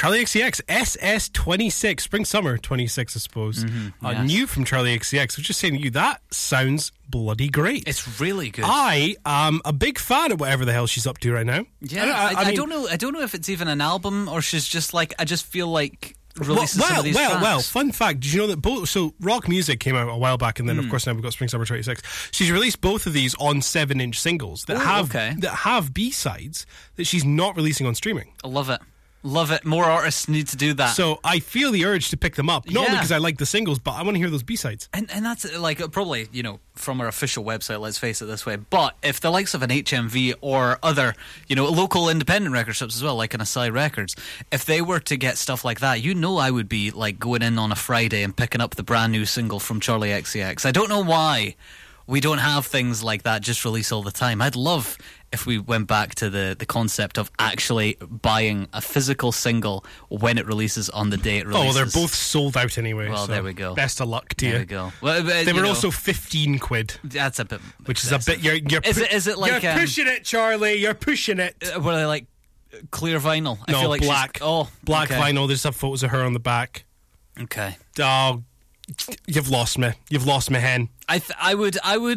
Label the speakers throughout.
Speaker 1: Charlie XCX, SS26, Spring Summer 26, I suppose.
Speaker 2: Yes.
Speaker 1: New from Charlie XCX. I was just saying to you, that sounds bloody great.
Speaker 2: It's really good.
Speaker 1: I am a big fan of whatever the hell she's up to right now.
Speaker 2: Yeah,
Speaker 1: I mean,
Speaker 2: don't know. I don't know if it's even an album or she's just like. I just feel like releasing some of these tracks.
Speaker 1: Well. Fun fact: did you know that both? So Rock Music came out a while back, and then of course now we've got Spring Summer 26. She's released both of these on 7-inch singles that have B-sides that she's not releasing on streaming.
Speaker 2: I love it. Love it. More artists need to do that.
Speaker 1: So I feel the urge to pick them up, not only because I like the singles, but I want to hear those B-sides.
Speaker 2: And that's like probably, from our official website, let's face it this way. But if the likes of an HMV or other, local independent record shops as well, like an Asai Records, if they were to get stuff like that, I would be like going in on a Friday and picking up the brand new single from Charlie XCX. I don't know why we don't have things like that just release all the time. I'd love if we went back to the concept of actually buying a physical single when it releases on the day it releases.
Speaker 1: Oh, well, they're both sold out anyway.
Speaker 2: Well,
Speaker 1: so
Speaker 2: there we go.
Speaker 1: Best of luck to you.
Speaker 2: There we go. Well,
Speaker 1: they were also 15 quid.
Speaker 2: That's a bit...
Speaker 1: Which is a bit... Is it like... You're pushing it, Charlie. You're pushing it.
Speaker 2: Were they like clear vinyl?
Speaker 1: No,
Speaker 2: I feel like
Speaker 1: black. Black vinyl. There's some photos of her on the back.
Speaker 2: Okay.
Speaker 1: Oh, you've lost me. You've lost me, hen.
Speaker 2: I would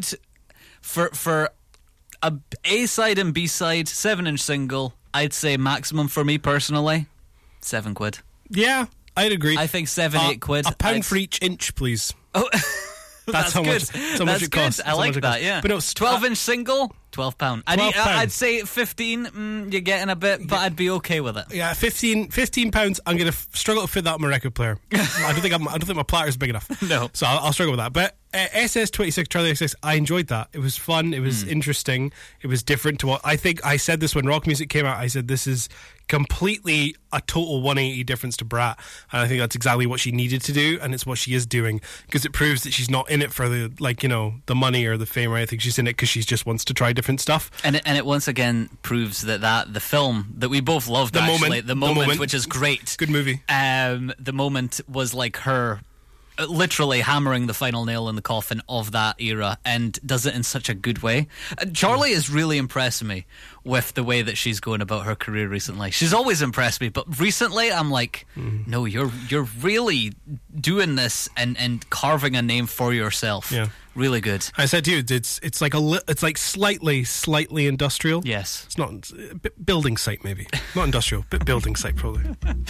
Speaker 2: for a A-side and B-side 7-inch single, I'd say maximum for me personally, £7.
Speaker 1: Yeah, I'd agree.
Speaker 2: I think 7-8 quid.
Speaker 1: A pound for each inch, please.
Speaker 2: Oh,
Speaker 1: that's how
Speaker 2: good.
Speaker 1: much it costs.
Speaker 2: I like that. Yeah,
Speaker 1: but no,
Speaker 2: 12-inch single, £12. I'd say 15. You're getting a bit, but I'd be okay with it.
Speaker 1: Yeah, £15. I'm gonna struggle to fit that on my record player. I don't think my platter's big enough.
Speaker 2: No,
Speaker 1: so I'll struggle with that. But SS26 Charlie XCX, I enjoyed that. It was fun. It was interesting. It was different to what I think. I said this when Rock Music came out. I said this is completely a total 180 difference to Brat, and I think that's exactly what she needed to do, and it's what she is doing, because it proves that she's not in it for the the money or the fame or anything. She's in it because she just wants to try different stuff.
Speaker 2: And it once again proves that the film that we both loved, the moment, which is great,
Speaker 1: good movie.
Speaker 2: The moment was like her literally hammering the final nail in the coffin of that era, and does it in such a good way. Charlie is really impressing me with the way that she's going about her career recently. She's always impressed me, but recently I'm like, no, you're really doing this and carving a name for yourself. Yeah, really good.
Speaker 1: I said to you, it's like slightly industrial.
Speaker 2: Yes,
Speaker 1: it's not a bit building site maybe, not industrial, but building site probably.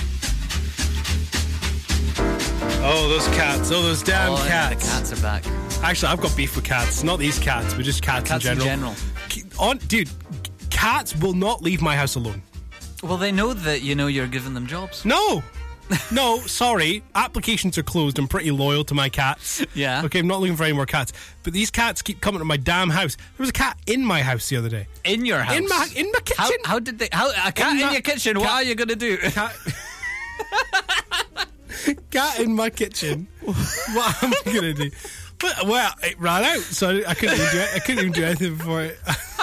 Speaker 1: Oh, those cats. Oh, those damn cats.
Speaker 2: The cats are back.
Speaker 1: Actually, I've got beef with cats. Not these cats, but just cats in general. Dude, cats will not leave my house alone.
Speaker 2: Well, they know that, you're giving them jobs.
Speaker 1: No, sorry. Applications are closed. I'm pretty loyal to my cats.
Speaker 2: Yeah.
Speaker 1: Okay, I'm not looking for any more cats. But these cats keep coming to my damn house. There was a cat in my house the other day.
Speaker 2: In your house?
Speaker 1: In my kitchen.
Speaker 2: How did they... a cat in your kitchen? What are you going to do?
Speaker 1: Cat in my kitchen. What am I going to do? Well, it ran out, so I couldn't even do anything before it.